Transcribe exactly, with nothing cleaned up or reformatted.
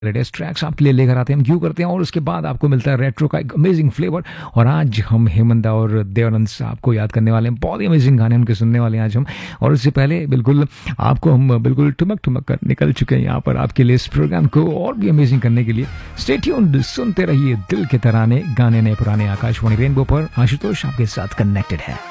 Latest tracks आपके लिए लेकर आते हैं, हम क्यों करते हैं, और उसके बाद आपको मिलता है रेट्रो का एक अमेजिंग फ्लेवर। और आज हम हेमंत दा और देवानंद साहब को याद करने वाले हैं, बहुत ही अमेजिंग गाने उनके सुनने वाले हैं आज हम। और उससे पहले बिल्कुल आपको हम बिल्कुल ठुमक ठुमक कर निकल चुके हैं यहाँ पर आपके लिए इस प्रोग्राम को और भी अमेजिंग करने के लिए। स्टे ट्यून्ड, सुनते रहिए दिल के तराने, गाने नए पुराने, आकाशवाणी रेनबो पर आशुतोष आपके साथ कनेक्टेड है।